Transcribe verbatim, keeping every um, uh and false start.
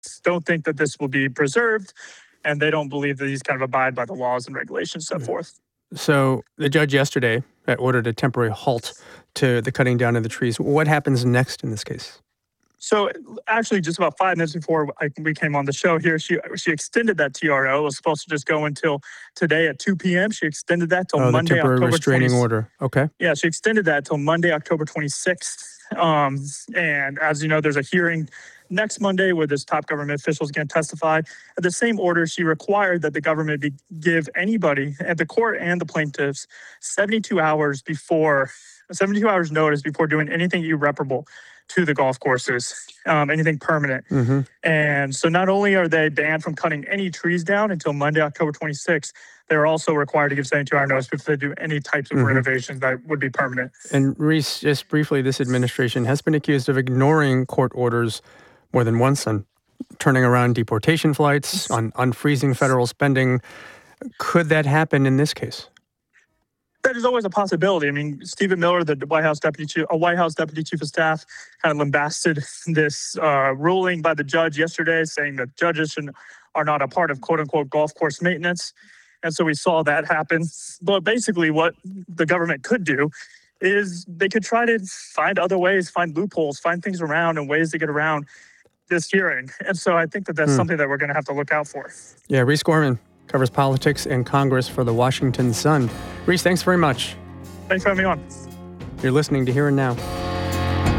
don't think that this will be preserved, and they don't believe that these kind of abide by the laws and regulations set forth. So the judge yesterday ordered a temporary halt to the cutting down of the trees. What happens next in this case? So actually, just about five minutes before I, we came on the show here, she she extended that T R O. It was supposed to just go until today at two p.m. She extended that till oh, Monday, the temporary October restraining twentieth. order. Okay. Yeah, she extended that till Monday, October twenty-sixth. Um, and as you know, there's a hearing next Monday where this top government official is going to testify. At the same order, she required that the government be, give anybody at the court and the plaintiffs seventy-two hours before, seventy-two hours notice before doing anything irreparable to the golf courses, um, anything permanent. Mm-hmm. And so not only are they banned from cutting any trees down until Monday, October twenty-sixth, they're also required to give seventy-two hour notice before they do any types of mm-hmm. renovations that would be permanent. And Reese, just briefly, this administration has been accused of ignoring court orders more than once on turning around deportation flights, on unfreezing federal spending. Could that happen in this case? That is always a possibility. I mean, Stephen Miller, the White House deputy chief, a White House deputy chief of staff, kind of lambasted this uh, ruling by the judge yesterday, saying that judges should, are not a part of "quote unquote" golf course maintenance, and so we saw that happen. But basically, what the government could do is they could try to find other ways, find loopholes, find things around, and ways to get around this hearing. And so I think that that's hmm. something that we're going to have to look out for. Yeah, Reese Gorman covers politics and Congress for the Washington Sun. Reese, thanks very much. Thanks for having me on. You're listening to Here and Now.